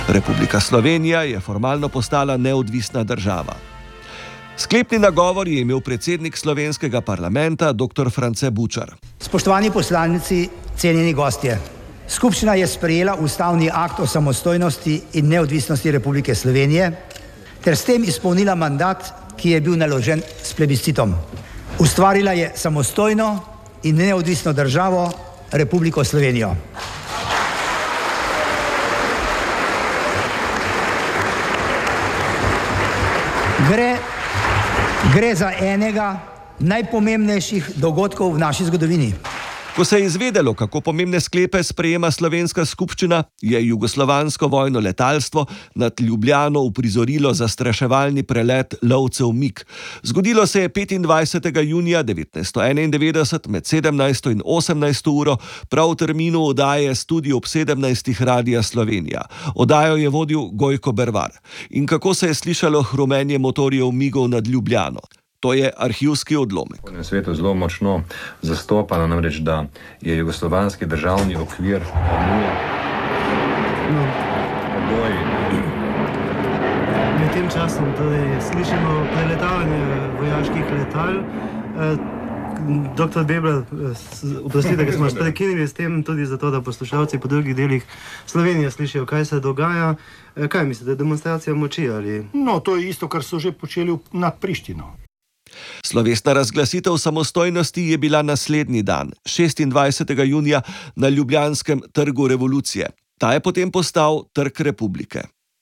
Republika Slovenija je formalno postala neodvisna država. Sklepni nagovor je imel predsednik slovenskega parlamenta dr. France Bučar. Spoštovani poslanci, cenjeni gostje. Skupščina je sprejela ustavni akt o samostojnosti in neodvisnosti Republike Slovenije ter s tem izpolnila mandat, ki je bil naložen s plebiscitom. Ustvarila je samostojno in neodvisno državo Republiko Slovenijo. Gre za enega najpomembnejših dogodkov v naši zgodovini. Ko se je izvedelo, kako pomembne sklepe sprejema slovenska skupščina, je jugoslovansko vojno letalstvo nad Ljubljano uprizorilo zastraševalni prelet lovcev MiG. Zgodilo se je 25. junija 1991 med 17. in 18. uro, prav v terminu oddaje Studio ob 17. Radia Slovenija. Oddajo je vodil Gojko Bervar. In kako se je slišalo hrumenje motorjev MiG-ov nad Ljubljano? To je arhivski odlomek. V svetu zelo močno zastopano, namreč, da je jugoslovanski državni okvir pogoj. Med tem časom torej slišimo preletavanje vojaških letal. Dr. Bebler, oprostite, da smo vas prekinili s tem, tudi zato, da poslušalci po drugih delih Slovenije slišijo, kaj se dogaja. Kaj mislite, demonstracija moči ali? No, to je isto, kar so že počeli nad Prištino. Slovesna razglasitev samostojnosti je bila naslednji dan, 26. junija, na ljubljanskem Trgu revolucije. Ta je potem postal Trg republike.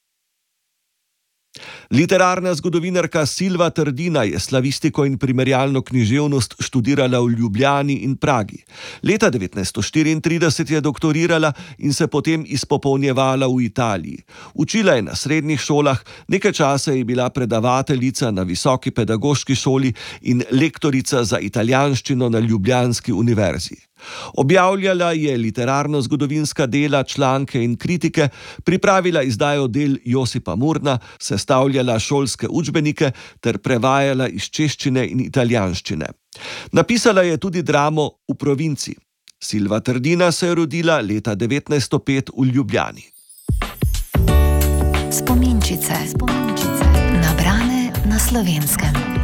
Literarna zgodovinarka Silva Trdina je slavistiko in primerjalno književnost študirala v Ljubljani in Pragi. Leta 1934 je doktorirala in se potem izpopolnjevala v Italiji. Učila je na srednjih šolah, nekaj časa je bila predavateljica na Visoki pedagoški šoli in lektorica za italijanščino na Ljubljanski univerzi. Objavljala je literarno-zgodovinska dela, članke in kritike, pripravila izdajo del Josipa Murna, sestavljala šolske učbenike ter prevajala iz češčine in italijanščine. Napisala je tudi dramo V provinci. Silva Trdina se je rodila leta 1905 v Ljubljani. Spominčice. Nabrane na Slovenskem.